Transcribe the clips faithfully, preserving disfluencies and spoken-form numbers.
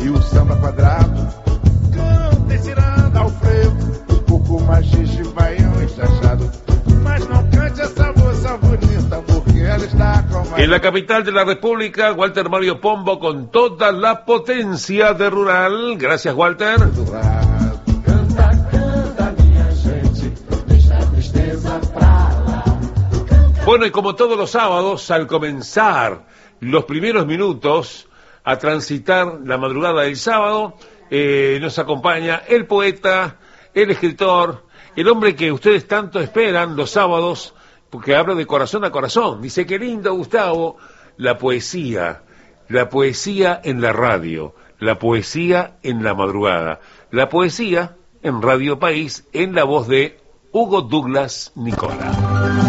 e o samba quadrado. Canta tirando ao frevo, um pouco machiste, baião e chachado. Mas não cante essa moça bonita, porque ela está com a... En la capital de la República, Walter Mario Pombo con toda la potencia de Rural. Gracias, Walter. Canta, canta, minha gente, deixa a tristeza pra lá. Bueno, y como todos los sábados, al comenzar los primeros minutos a transitar la madrugada del sábado, eh, nos acompaña el poeta, el escritor, el hombre que ustedes tanto esperan los sábados, porque habla de corazón a corazón. Dice, qué lindo, Gustavo, la poesía, la poesía en la radio, la poesía en la madrugada, la poesía en Radio País, en la voz de Hugo Douglas Nicola.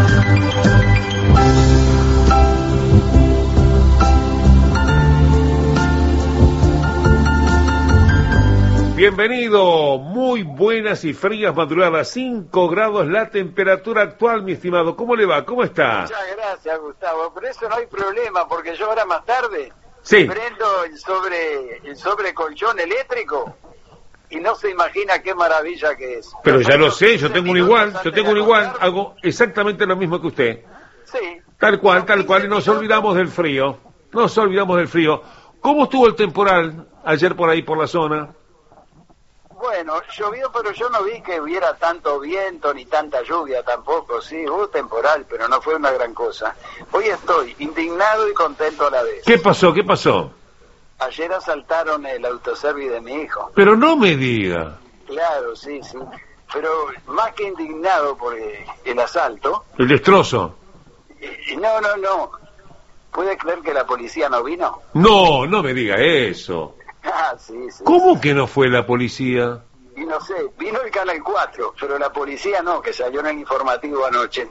Bienvenido, muy buenas y frías madrugadas, cinco grados la temperatura actual, mi estimado. ¿Cómo le va? ¿Cómo está? Muchas gracias, Gustavo. Por eso no hay problema, porque yo ahora más tarde sí. prendo el sobre, el sobre colchón eléctrico y no se imagina qué maravilla que es. Pero Los ya lo sé, yo quince tengo un minutos igual, antes yo tengo de un igual, acostarme. hago exactamente lo mismo que usted. Sí. Tal cual, Los tal cual, y nos quince olvidamos del frío, nos olvidamos del frío. ¿Cómo estuvo el temporal ayer por ahí, por la zona? Bueno, llovió, pero yo no vi que hubiera tanto viento ni tanta lluvia tampoco. Sí, hubo temporal, pero no fue una gran cosa. Hoy estoy indignado y contento a la vez. ¿Qué pasó? ¿Qué pasó? Ayer asaltaron el autoservice de mi hijo. Pero no me diga. Claro, sí, sí. Pero más que indignado por eh, el asalto... El destrozo. eh, No, no, no. ¿Puede creer que la policía no vino? No, no me diga eso. Ah, sí, sí. ¿Cómo que no fue la policía? Y no sé, vino el Canal cuatro, pero la policía no, que salió en el informativo anoche.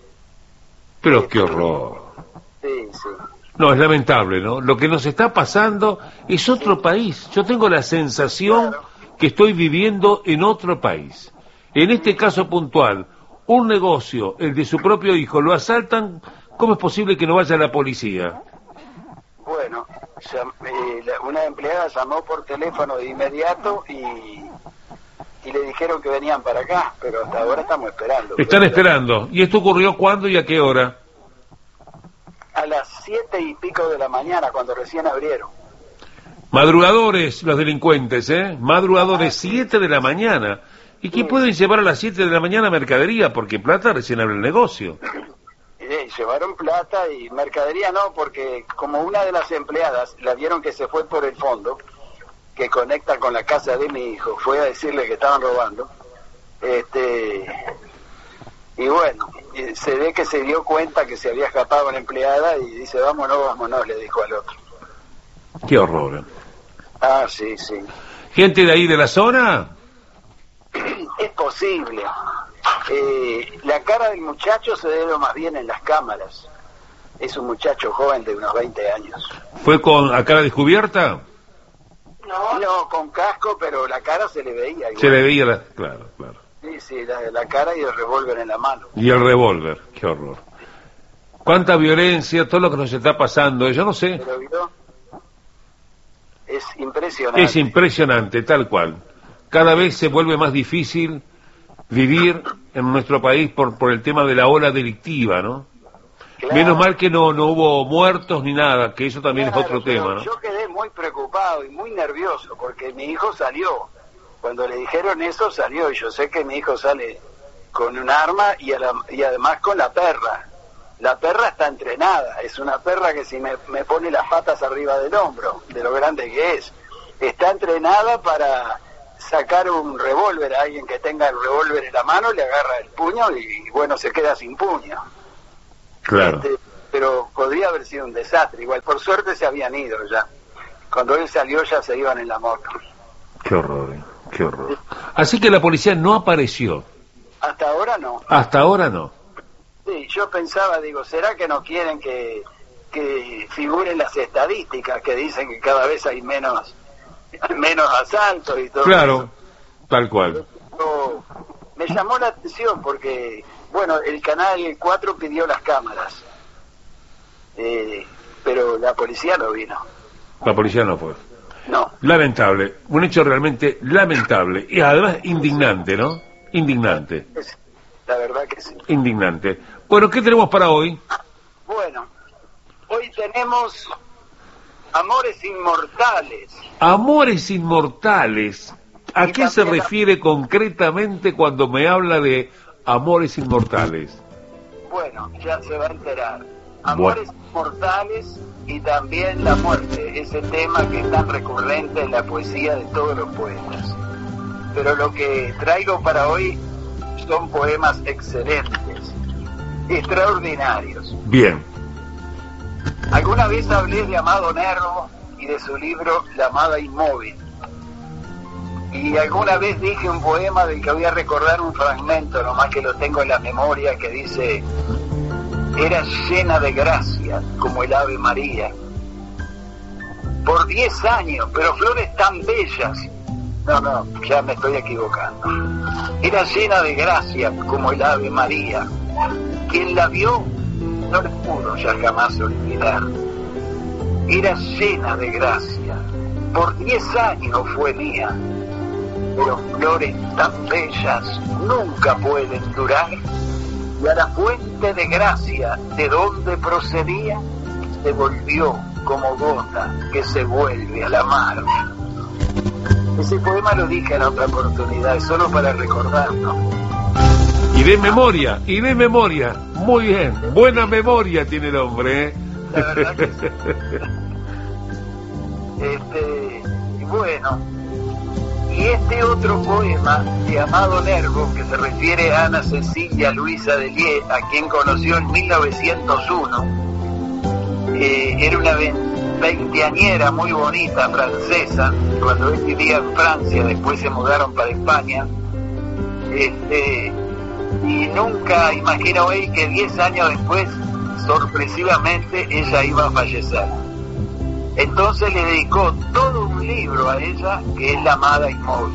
Pero qué horror. Sí, sí. No, es lamentable, ¿no? Lo que nos está pasando es otro país. Yo tengo la sensación Claro. que estoy viviendo en otro país. En este caso puntual, un negocio, el de su propio hijo, lo asaltan, ¿cómo es posible que no vaya la policía? Bueno, llam- eh, la- una empleada llamó por teléfono de inmediato y, y le dijeron que venían para acá, pero hasta ahora estamos esperando. Están Pero- esperando. ¿Y esto ocurrió cuándo y a qué hora? A las siete y pico de la mañana, cuando recién abrieron. Madrugadores los delincuentes, ¿eh? Madrugadores, siete de la mañana. ¿Y qué pueden llevar a las siete de la mañana mercadería? Porque plata recién abre el negocio. Eh, llevaron plata y mercadería no, porque como una de las empleadas la vieron que se fue por el fondo, que conecta con la casa de mi hijo, fue a decirle que estaban robando. Este y bueno, y se ve que se dio cuenta que se había escapado la empleada y dice, vámonos, vámonos, le dijo al otro. Qué horror. ¿eh? Ah, sí, sí. ¿Gente de ahí de la zona? Es posible. Eh, la cara del muchacho se ve más bien en las cámaras. Es un muchacho joven de unos veinte años. ¿Fue con a cara descubierta? No, no, con casco, pero la cara se le veía igual. Se le veía la... Claro, claro. Sí, sí, la, la cara y el revólver en la mano. Y el revólver, qué horror. Cuánta violencia, todo lo que nos está pasando, yo no sé. Pero vio, es impresionante. Es impresionante, tal cual. Cada vez se vuelve más difícil vivir en nuestro país por, por el tema de la ola delictiva, ¿no? Claro. Menos mal que no, no hubo muertos ni nada, que eso también Claro, es otro pero tema, ¿no? Yo quedé muy preocupado y muy nervioso porque mi hijo salió. Cuando le dijeron eso, salió. Y yo sé que mi hijo sale con un arma y, a la- y además con la perra. La perra está entrenada. Es una perra que si me, me pone las patas arriba del hombro, de lo grande que es, está entrenada para sacar un revólver a alguien que tenga el revólver en la mano, le agarra el puño y bueno, se queda sin puño. Claro. Este, pero podría haber sido un desastre. Igual, por suerte se habían ido ya. Cuando él salió ya se iban en la moto. Qué horror, eh, qué horror. Así que la policía no apareció. Hasta ahora no. Hasta ahora no. Sí, yo pensaba, digo, ¿será que no quieren que, que figuren las estadísticas que dicen que cada vez hay menos menos asaltos y todo Claro, eso? tal cual. Pero me llamó la atención porque, bueno, el Canal cuatro pidió las cámaras, eh, pero la policía no vino. La policía no fue. No. Lamentable, un hecho realmente lamentable y además indignante, ¿no? Indignante. Es, la verdad que sí. Indignante. Bueno, ¿qué tenemos para hoy? Bueno, hoy tenemos Amores Inmortales. Amores Inmortales. ¿A Y qué se también- refiere concretamente cuando me habla de Amores Inmortales? Bueno, ya se va a enterar. Amores Inmortales y también la muerte, ese tema que es tan recurrente en la poesía de todos los poetas. Pero lo que traigo para hoy son poemas excelentes, extraordinarios. Bien. Alguna vez hablé de Amado Nervo y de su libro La amada inmóvil. Y alguna vez dije un poema del que voy a recordar un fragmento, nomás que lo tengo en la memoria, que dice: era llena de gracia como el Ave María. Por diez años, pero flores tan bellas. No, no, ya me estoy equivocando. Era llena de gracia como el Ave María. Quien la vio no la pudo ya jamás olvidar. Era llena de gracia. Por diez años fue mía. Pero flores tan bellas nunca pueden durar. Y a la fuente de gracia de donde procedía, se volvió como gota que se vuelve a la mar. Ese poema lo dije en otra oportunidad, es solo para recordarlo. Y de memoria, y de memoria. Muy bien, buena memoria tiene el hombre, ¿eh? La verdad que sí. Este, y bueno, y este otro poema de Amado Nervo, que se refiere a Ana Cecilia Luisa de Lié, a quien conoció en mil novecientos uno, eh, era una veinteañera muy bonita francesa. Cuando él vivía en Francia, después se mudaron para España, este, y nunca imaginó él que diez años después, sorpresivamente, ella iba a fallecer. Entonces le dedicó todo un libro a ella, que es La amada inmóvil.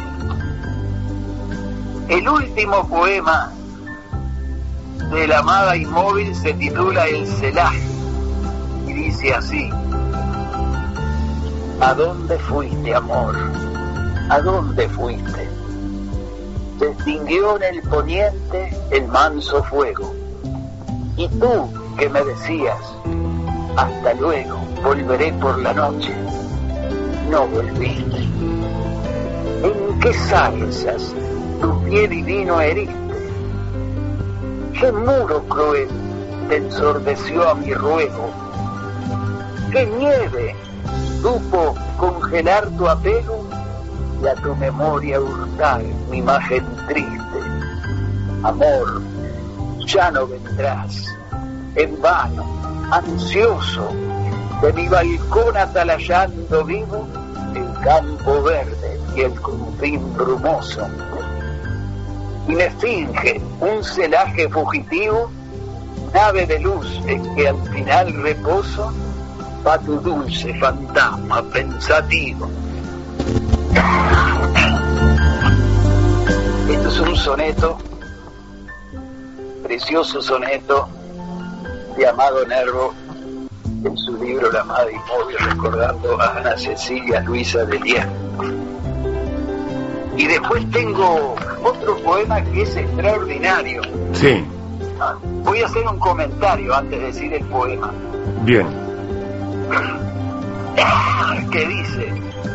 El último poema de La amada inmóvil se titula El celaje y dice así: ¿a dónde fuiste, amor? ¿A dónde fuiste? Se extinguió en el poniente el manso fuego. Y tú, que me decías, hasta luego, volveré por la noche, no volviste. ¿En qué zarzas tu pie divino heriste? ¿Qué muro cruel te ensordeció a mi ruego? ¿Qué nieve supo congelar tu apego y a tu memoria hurtar mi imagen triste? Amor, ya no vendrás, en vano, ansioso, de mi balcón atalayando vivo el campo verde y el confín brumoso. Y me finge un celaje fugitivo, nave de luz en que al final reposo, va tu dulce fantasma pensativo. Esto es un soneto, precioso soneto de Amado Nervo, en su libro La amada inmóvil, recordando a Ana Cecilia Luisa de Lié. Y después tengo otro poema que es extraordinario. Sí, Voy a hacer un comentario antes de decir el poema, bien. que dice: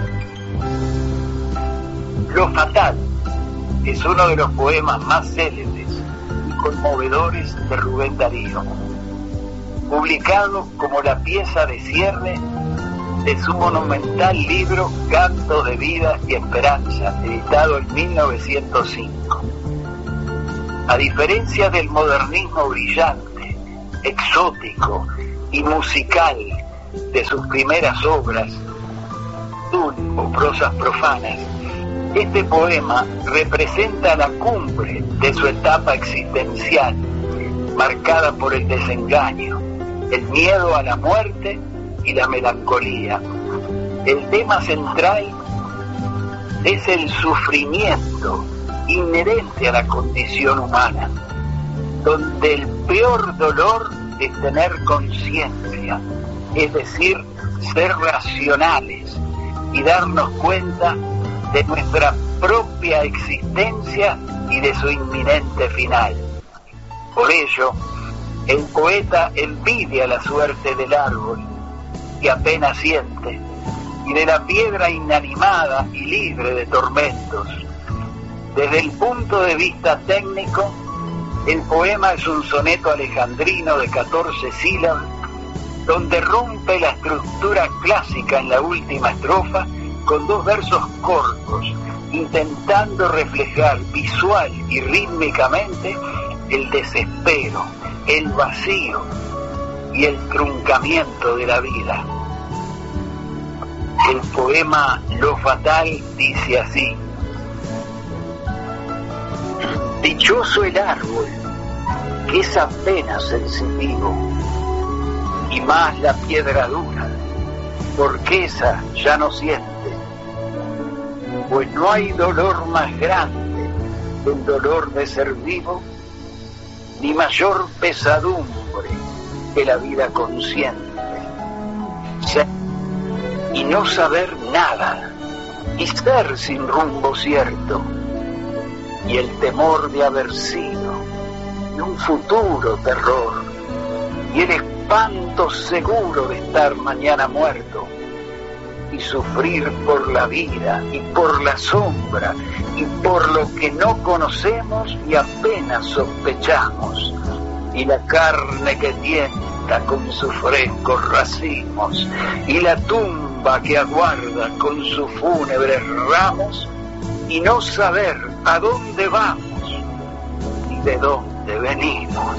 Lo fatal es uno de los poemas más célebres y conmovedores de Rubén Darío, publicado como la pieza de cierre de su monumental libro Canto de Vida y Esperanza, editado en mil novecientos cinco. A diferencia del modernismo brillante, exótico y musical de sus primeras obras, tul o prosas profanas, este poema representa la cumbre de su etapa existencial, marcada por el desengaño, el miedo a la muerte y la melancolía. El tema central es el sufrimiento inherente a la condición humana, donde el peor dolor es tener conciencia, es decir, ser racionales, y darnos cuenta de nuestra propia existencia y de su inminente final. Por ello, el poeta envidia la suerte del árbol que apenas siente y de la piedra inanimada y libre de tormentos. Desde el punto de vista técnico, el poema es un soneto alejandrino de catorce sílabas, donde rompe la estructura clásica en la última estrofa con dos versos cortos, intentando reflejar visual y rítmicamente el desespero, el vacío y el truncamiento de la vida. El poema Lo Fatal dice así: dichoso el árbol, que es apenas sensitivo, y más la piedra dura, porque esa ya no siente, pues no hay dolor más grande que el dolor de ser vivo, ni mayor pesadumbre que la vida consciente. Ser y no saber nada, y ser sin rumbo cierto, y el temor de haber sido, y un futuro terror, y el espanto seguro de estar mañana muerto, y sufrir por la vida, y por la sombra, y por lo que no conocemos y apenas sospechamos, y la carne que tienta con sus frescos racimos, y la tumba que aguarda con sus fúnebres ramos, y no saber a dónde vamos ni de dónde venimos.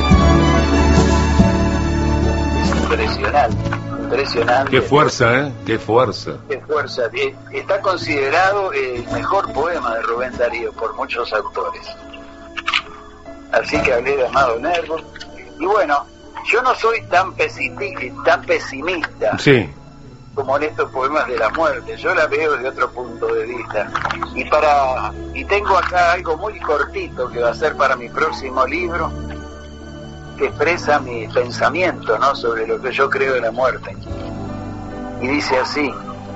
Es impresionante, impresionante. Qué fuerza, ¿eh? Qué fuerza. Qué fuerza. Está considerado el mejor poema de Rubén Darío por muchos autores. Así que hablé de Amado Nervo. Y bueno, yo no soy tan pesimista, tan pesimista. Sí. Como en estos poemas de la muerte, yo la veo desde otro punto de vista. Y para y tengo acá algo muy cortito que va a ser para mi próximo libro, que expresa mi pensamiento, ¿no?, sobre lo que yo creo de la muerte. Y dice así: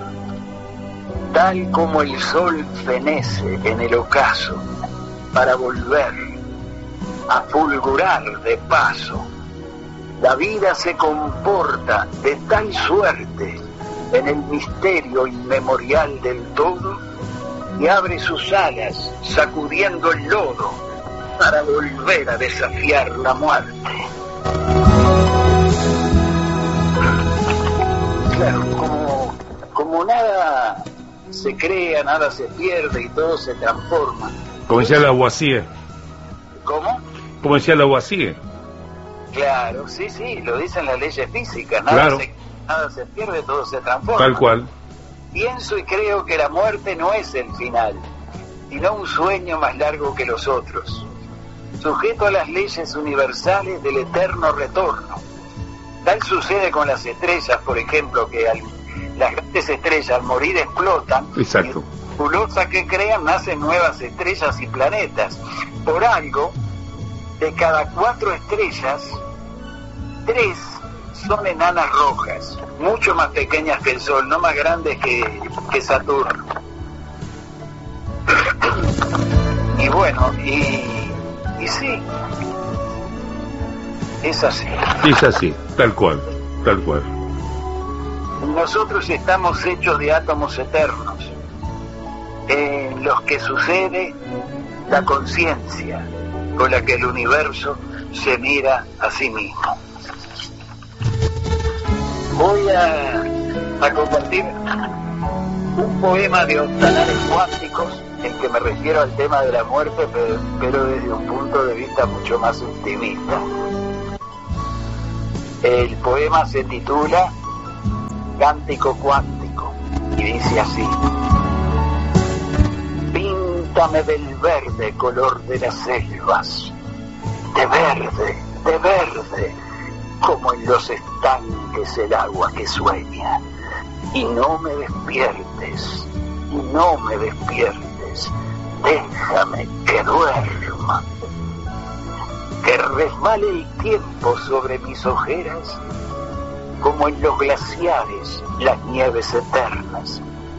tal como el sol fenece en el ocaso para volver a fulgurar de paso, la vida se comporta de tal suerte en el misterio inmemorial del todo, y abre sus alas sacudiendo el lodo para volver a desafiar la muerte. Claro, como, como nada se crea, nada se pierde y todo se transforma. Como decía Lavoisier. ¿Cómo? Como decía Lavoisier. Claro, sí, sí, lo dicen las leyes físicas, nada Claro. se nada se pierde, todo se transforma. Tal cual. Pienso y creo que la muerte no es el final, sino un sueño más largo que los otros, sujeto a las leyes universales del eterno retorno. Tal sucede con las estrellas, por ejemplo, que al, las grandes estrellas al morir explotan. Exacto. Y de la nebulosa que crean nacen nuevas estrellas y planetas. Por algo, de cada cuatro estrellas, tres son enanas rojas, mucho más pequeñas que el Sol, no más grandes que, que Saturno. Y bueno, y, y sí, es así. Es así, tal cual, tal cual. Nosotros estamos hechos de átomos eternos, en los que sucede la conciencia con la que el universo se mira a sí mismo. Voy a, a compartir un poema de Octanares Cuánticos, en que me refiero al tema de la muerte, pero, pero desde un punto de vista mucho más optimista. El poema se titula Cántico Cuántico y dice así: píntame del verde color de las selvas, de verde, de verde, como en los estanques el agua que sueña, y no me despiertes, y no me despiertes, déjame que duerma, que resbale el tiempo sobre mis ojeras, como en los glaciares las nieves eternas,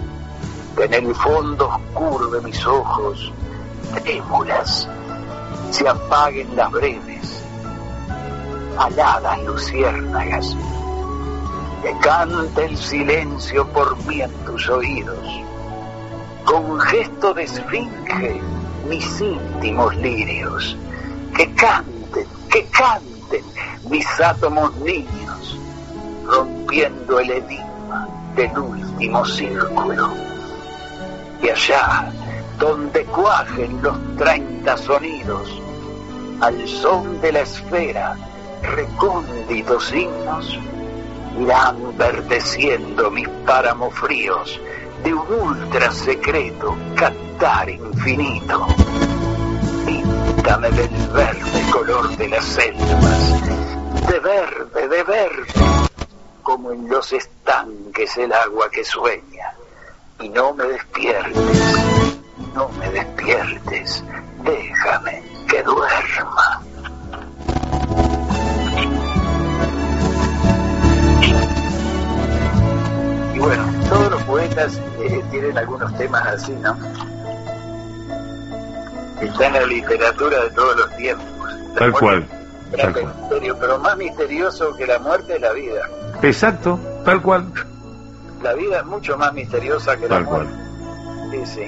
que en el fondo oscuro de mis ojos, trémulas, se apaguen las breves, aladas luciérnagas, que cante el silencio por mí en tus oídos, con gesto de esfinge mis íntimos lirios, que canten, que canten mis átomos niños, rompiendo el enigma del último círculo. Y allá, donde cuajen los treinta sonidos, al son de la esfera, recónditos himnos, irán verdeciendo mis páramos fríos de un ultra secreto cantar infinito. Píntame del verde color de las selvas, de verde, de verde, como en los estanques el agua que sueña. Y no me despiertes, no me despiertes, déjame que duerma. Y bueno, todos los poetas eh, tienen algunos temas así, ¿no? Está en la literatura de todos los tiempos. La Tal cual. Tal cual. Misterio, pero más misterioso que la muerte es la vida. Exacto, tal cual. La vida es mucho más misteriosa que Tal la muerte. Sí, sí.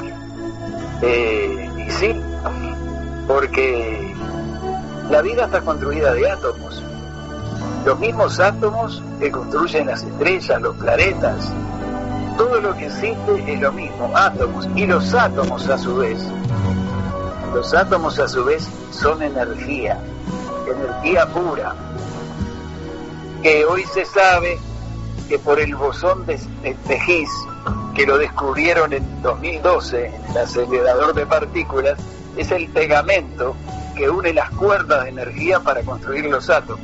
Eh, y sí, porque la vida está construida de átomos. Los mismos átomos que construyen las estrellas, los planetas. Todo lo que existe es lo mismo, átomos. Y los átomos a su vez, los átomos a su vez son energía, energía pura. Que hoy se sabe que por el bosón de, de, de Higgs, que lo descubrieron en dos mil doce en el acelerador de partículas, es el pegamento que une las cuerdas de energía para construir los átomos.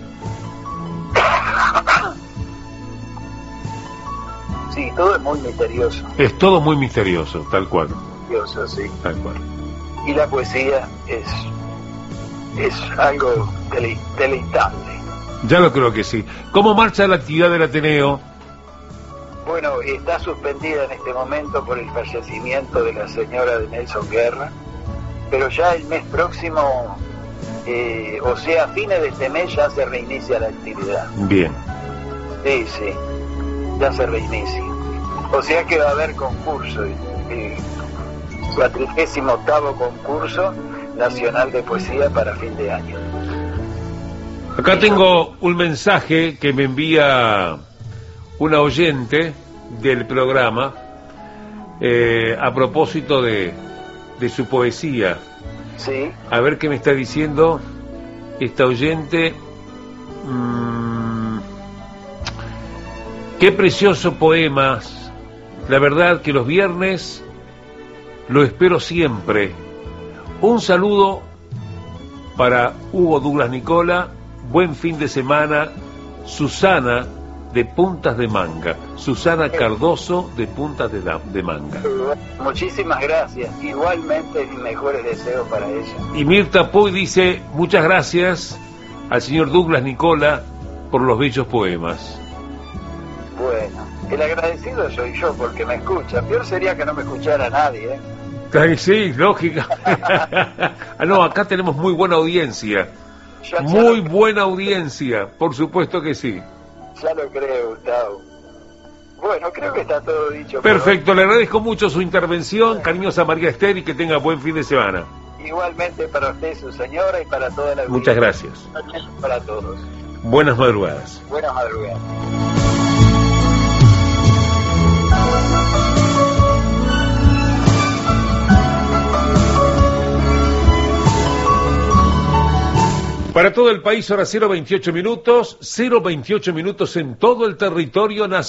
Sí, todo es muy misterioso. Es todo muy misterioso, tal cual. Misterioso, sí. Tal cual. Y la poesía es, es algo dele, deleitable. Ya lo creo que sí. ¿Cómo marcha la actividad del Ateneo? Bueno, está suspendida en este momento por el fallecimiento de la señora de Nelson Guerra, pero ya el mes próximo, eh, o sea, a fines de este mes ya se reinicia la actividad. Bien. Sí, sí, ya se reinicia. O sea que va a haber concurso, el cuatrigésimo octavo concurso nacional de poesía para fin de año. Acá tengo un mensaje que me envía una oyente del programa eh, a propósito de, de su poesía. Sí. A ver qué me está diciendo esta oyente. Mm, qué precioso poemas. La verdad que los viernes lo espero siempre. Un saludo para Hugo Douglas Nicola. Buen fin de semana. Susana de Puntas de Manga. Susana Cardoso de Puntas de, la, de Manga. Muchísimas gracias. Igualmente mis mejores deseos para ella. Y Mirta Puy dice muchas gracias al señor Douglas Nicola por los bellos poemas. Bueno, el agradecido soy yo porque me escucha. Peor sería que no me escuchara nadie, ¿eh? Sí, lógica. Ah, no, acá tenemos muy buena audiencia. Ya, ya Muy lo, buena audiencia, por supuesto que sí. Ya lo creo, Gustavo. Bueno, creo que está todo dicho. Perfecto, le agradezco mucho su intervención, cariñosa María Esther, y que tenga buen fin de semana. Igualmente para usted, su señora, y para toda la Muchas gracias. Para todos. Buenas madrugadas. Buenas madrugadas. Para todo el país, hora cero veintiocho minutos, cero veintiocho minutos en todo el territorio nacional.